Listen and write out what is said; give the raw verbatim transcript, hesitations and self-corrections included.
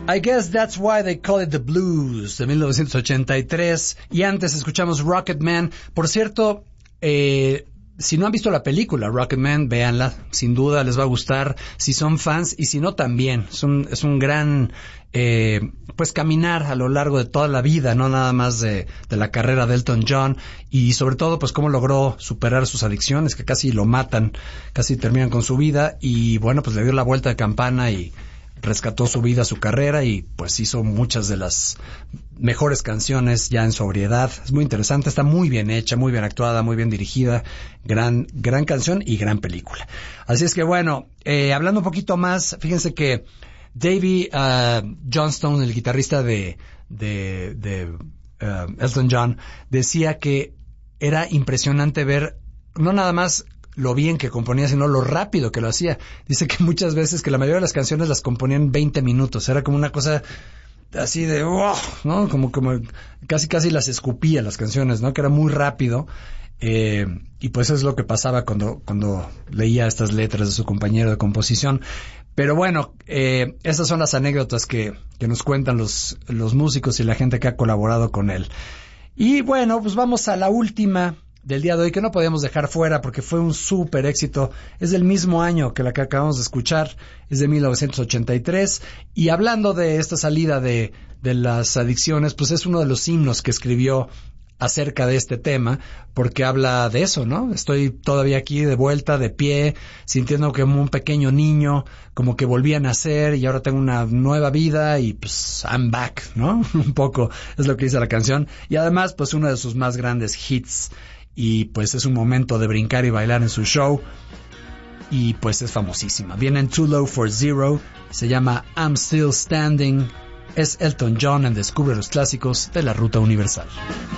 I guess that's why they call it the blues, de mil novecientos ochenta y tres. Y antes escuchamos Rocketman. Por cierto, eh, si no han visto la película Rocketman, véanla. Sin duda les va a gustar. Si son fans y si no también. Es un, es un gran, eh, pues caminar a lo largo de toda la vida, no nada más de, de la carrera de Elton John. Y sobre todo, pues cómo logró superar sus adicciones, que casi lo matan, casi terminan con su vida. Y bueno, pues le dio la vuelta de campana y rescató su vida, su carrera, y pues hizo muchas de las mejores canciones ya en sobriedad. Es muy interesante, está muy bien hecha, muy bien actuada, muy bien dirigida, gran gran canción y gran película. Así es que bueno, eh, hablando un poquito más, fíjense que Davey uh, Johnstone, el guitarrista de de, de uh, Elton John, decía que era impresionante ver no nada más lo bien que componía, sino lo rápido que lo hacía. Dice que muchas veces que la mayoría de las canciones las componían en veinte minutos. Era como una cosa así de wow, ¿no? Como, como casi casi las escupía las canciones, ¿no? Que era muy rápido. Eh, y pues eso es lo que pasaba cuando, cuando leía estas letras de su compañero de composición. Pero bueno, eh, esas son las anécdotas que, que nos cuentan los, los músicos y la gente que ha colaborado con él. Y bueno, pues vamos a la última del día de hoy, que no podíamos dejar fuera porque fue un súper éxito. Es del mismo año que la que acabamos de escuchar, es de mil novecientos ochenta y tres, y hablando de esta salida de, de las adicciones, pues es uno de los himnos que escribió acerca de este tema, porque habla de eso, ¿no? Estoy todavía aquí de vuelta, de pie, sintiendo como un pequeño niño, como que volví a nacer y ahora tengo una nueva vida y pues I'm back, ¿no? Un poco es lo que dice la canción, y además pues uno de sus más grandes hits. Y pues es un momento de brincar y bailar en su show. Y pues es famosísima. Viene en Too Low for Zero. Se llama I'm Still Standing. Es Elton John en Descubre los Clásicos de la Ruta Universal.